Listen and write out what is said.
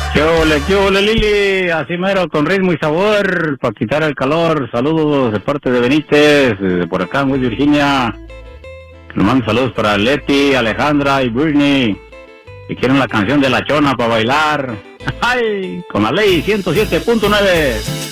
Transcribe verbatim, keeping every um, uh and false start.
¿Qué ole, qué ole, Lili? Así mero, con ritmo y sabor, para quitar el calor. Saludos de parte de Benítez, de por acá en West Virginia. Le mando saludos para Leti, Alejandra y Britney. Si quieren la canción de La Chona para bailar. ¡Ay! Con la ley ciento siete punto nueve.